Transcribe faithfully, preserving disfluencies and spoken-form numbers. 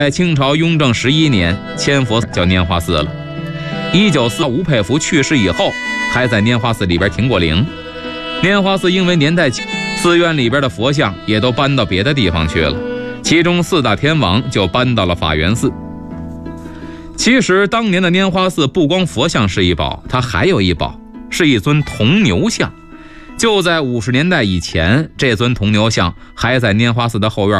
在清朝雍正十一年迁佛叫拈花寺了。一九四吴佩孚去世以后，还在拈花寺里边停过灵。拈花寺因为年代久，寺院里边的佛像也都搬到别的地方去了，其中四大天王就搬到了法源寺。其实当年的拈花寺不光佛像是一宝，它还有一宝，是一尊铜牛像。就在五十年代以前，这尊铜牛像还在拈花寺的后院